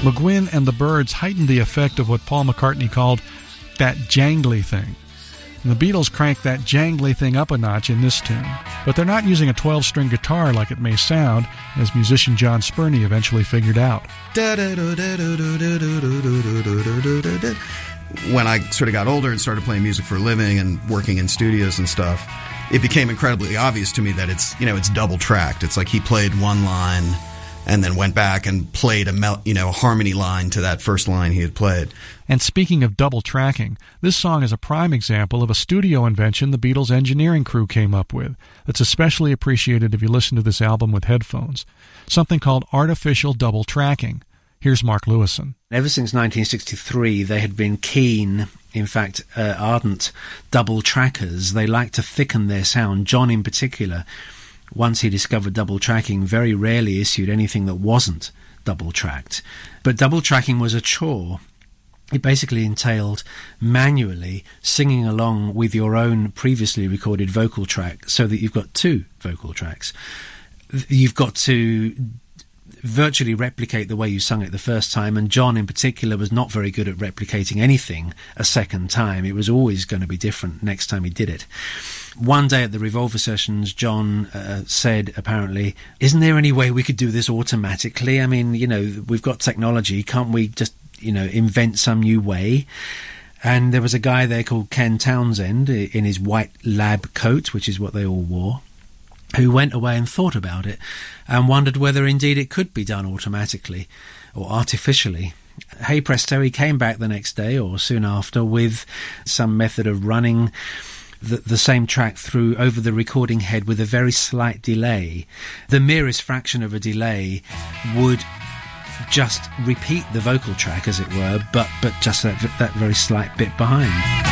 McGuinn and the Byrds heightened the effect of what Paul McCartney called that jangly thing. And the Beatles cranked that jangly thing up a notch in this tune. But they're not using a 12-string guitar like it may sound, as musician John Spurney eventually figured out. When I sort of got older and started playing music for a living and working in studios and stuff, it became incredibly obvious to me that it's double-tracked. It's like he played one line and then went back and played a harmony line to that first line he had played. And speaking of double tracking, this song is a prime example of a studio invention the Beatles' engineering crew came up with that's especially appreciated if you listen to this album with headphones. Something called artificial double tracking. Here's Mark Lewison. Ever since 1963, they had been keen, in fact, ardent double trackers. They liked to thicken their sound. John in particular, once he discovered double tracking, very rarely issued anything that wasn't double tracked. But double tracking was a chore. It basically entailed manually singing along with your own previously recorded vocal track so that you've got two vocal tracks. You've got to virtually replicate the way you sung it the first time, and John in particular was not very good at replicating anything a second time. It was always going to be different next time he did it. One day at the Revolver sessions, John said, apparently, isn't there any way we could do this automatically? I mean, we've got technology, can't we just invent some new way? And there was a guy there called Ken Townsend in his white lab coat, which is what they all wore, who went away and thought about it and wondered whether indeed it could be done automatically or artificially. Hey presto, he came back the next day or soon after with some method of running the same track through over the recording head with a very slight delay. The merest fraction of a delay would just repeat the vocal track, as it were, but just that very slight bit behind.